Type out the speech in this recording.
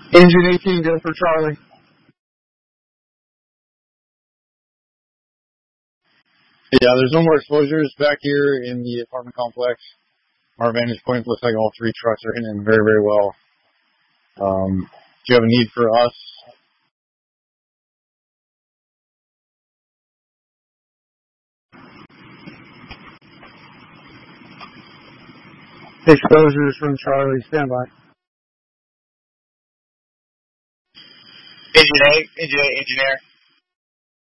Engine 18, go for Charlie. Yeah, there's no more exposures back here in the apartment complex. Our vantage point looks like all three trucks are hitting very, very well. Do you have a need for us? Exposures from Charlie, stand by. Engine 8, engineer.